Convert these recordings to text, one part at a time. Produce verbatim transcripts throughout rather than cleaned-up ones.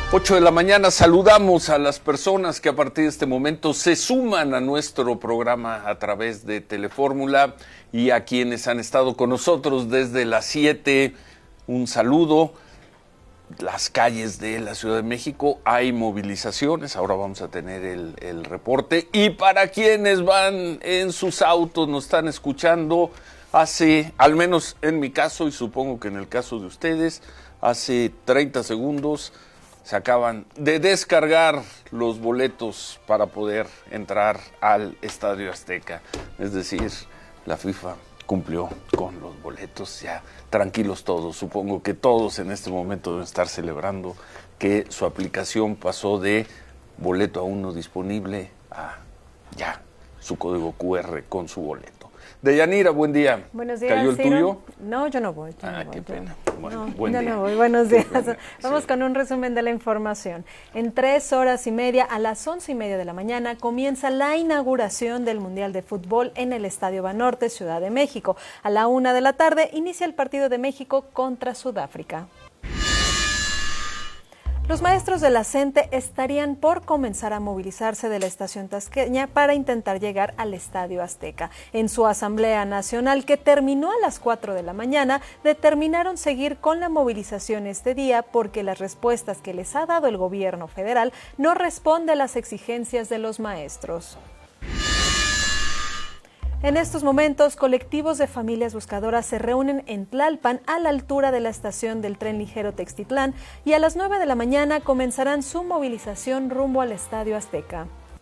ocho de la mañana, saludamos a las personas que a partir de este momento se suman a nuestro programa a través de Telefórmula y a quienes han estado con nosotros desde las siete, un saludo. Las calles de la Ciudad de México hay movilizaciones, ahora vamos a tener el, el reporte. Y para quienes van en sus autos, nos están escuchando, hace, al menos en mi caso y supongo que en el caso de ustedes, hace treinta segundos se acaban de descargar los boletos para poder entrar al Estadio Azteca. Es decir, la FIFA cumplió con los boletos, ya tranquilos todos. Supongo que todos en este momento deben estar celebrando que su aplicación pasó de boleto a uno disponible a ya su código cu erre con su boleto. Deyanira, buen día. Buenos días. ¿Cayó el Ciro? tuyo? No, yo no voy. Yo ah, no qué voy, pena. Yo, bueno, no, buen yo día. no voy. Buenos días. Pena. Vamos sí. con un resumen de la información. En tres horas y media, a las once y media de la mañana, comienza la inauguración del Mundial de Fútbol en el Estadio Banorte, Ciudad de México. A la una de la tarde, inicia el partido de México contra Sudáfrica. Los maestros de la CENTE estarían por comenzar a movilizarse de la estación tasqueña para intentar llegar al Estadio Azteca. En su Asamblea Nacional, que terminó a las cuatro de la mañana, determinaron seguir con la movilización este día porque las respuestas que les ha dado el gobierno federal no responden a las exigencias de los maestros. En estos momentos, colectivos de familias buscadoras se reúnen en Tlalpan, a la altura de la estación del tren ligero Textitlán, y a las nueve de la mañana comenzarán su movilización rumbo al Estadio Azteca.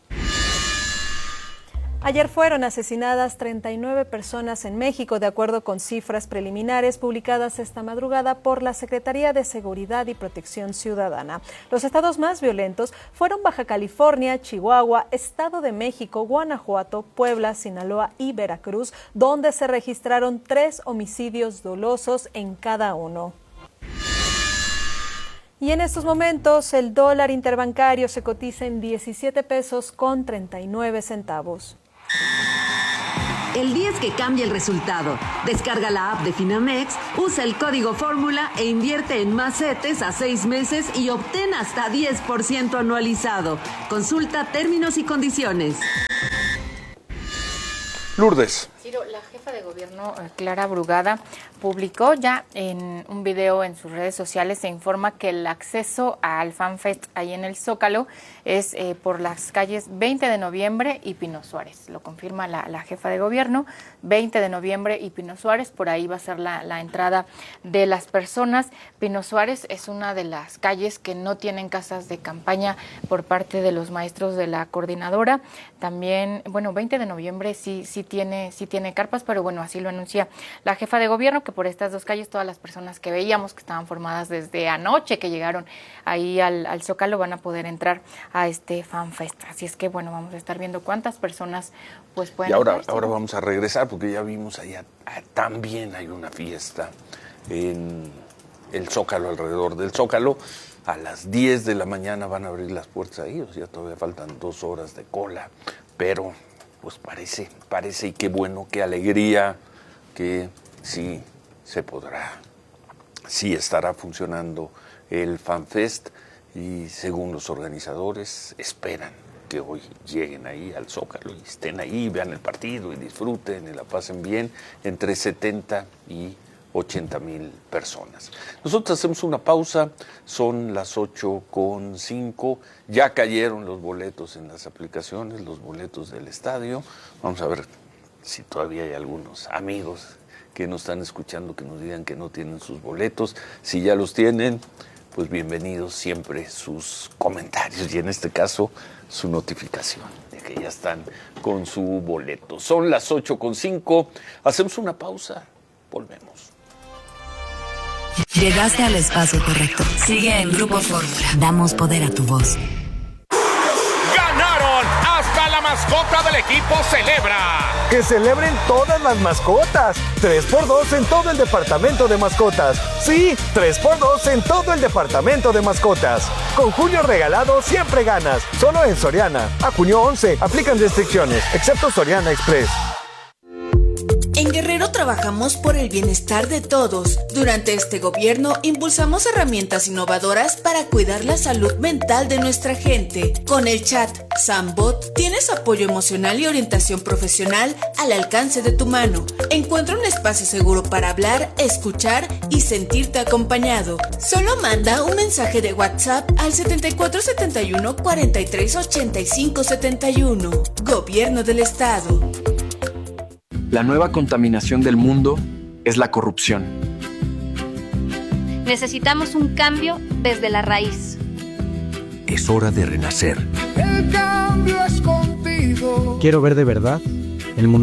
Ayer fueron asesinadas treinta y nueve personas en México, de acuerdo con cifras preliminares publicadas esta madrugada por la Secretaría de Seguridad y Protección Ciudadana. Los estados más violentos fueron Baja California, Chihuahua, Estado de México, Guanajuato, Puebla, Sinaloa y Veracruz, donde se registraron tres homicidios dolosos en cada uno. Y en estos momentos el dólar interbancario se cotiza en diecisiete pesos con treinta y nueve centavos. El día es que cambia el resultado. Descarga la app de Finamex, usa el código Fórmula e invierte en más CETES a seis meses y obtén hasta diez por ciento anualizado. Consulta términos y condiciones. Lourdes. Ciro, la jefa de gobierno, Clara Brugada, publicó ya en un video en sus redes sociales, se informa que el acceso al FanFest ahí en el Zócalo es eh, por las calles veinte de noviembre y Pino Suárez. Lo confirma la, la jefa de gobierno, veinte de noviembre y Pino Suárez, por ahí va a ser la, la entrada de las personas. Pino Suárez es una de las calles que no tienen casas de campaña por parte de los maestros de la coordinadora. También, bueno, veinte de noviembre sí, sí tiene, sí tiene carpas, pero bueno, así lo anuncia la jefa de gobierno, que por estas dos calles todas las personas que veíamos que estaban formadas desde anoche, que llegaron ahí al, al Zócalo, van a poder entrar a este FanFest. Así es que bueno, vamos a estar viendo cuántas personas pues pueden. Y ahora, entrar, ahora ¿sí? vamos a regresar porque ya vimos allá, también hay una fiesta en el Zócalo, alrededor del Zócalo. A las diez de la mañana van a abrir las puertas ahí, o sea, todavía faltan dos horas de cola, pero pues parece, parece y qué bueno, qué alegría que sí se podrá, sí estará funcionando el FanFest y según los organizadores esperan que hoy lleguen ahí al Zócalo y estén ahí, vean el partido y disfruten y la pasen bien, entre setenta y ochenta mil personas. Nosotros hacemos una pausa, son las ocho con cinco, ya cayeron los boletos en las aplicaciones, los boletos del estadio. Vamos a ver si todavía hay algunos amigos que nos están escuchando que nos digan que no tienen sus boletos. Si ya los tienen, pues bienvenidos siempre sus comentarios y en este caso su notificación de que ya están con su boleto. Son las ocho con cinco, hacemos una pausa, volvemos. Llegaste al espacio correcto. Sigue en Grupo Fórmula. Damos poder a tu voz. ¡Ganaron! ¡Hasta la mascota del equipo celebra! ¡Que celebren todas las mascotas! tres por dos en todo el departamento de mascotas. Sí, tres por dos en todo el departamento de mascotas. Con junio regalado siempre ganas. Solo en Soriana. A junio once. Aplican restricciones, excepto Soriana Express. En Guerrero trabajamos por el bienestar de todos. Durante este gobierno impulsamos herramientas innovadoras para cuidar la salud mental de nuestra gente. Con el chat Sambot tienes apoyo emocional y orientación profesional al alcance de tu mano. Encuentra un espacio seguro para hablar, escuchar y sentirte acompañado. Solo manda un mensaje de WhatsApp al setenta y cuatro setenta y uno cuarenta y tres ochenta y cinco setenta y uno. Gobierno del Estado. La nueva contaminación del mundo es la corrupción. Necesitamos un cambio desde la raíz. Es hora de renacer. El cambio es contigo. Quiero ver de verdad el mundo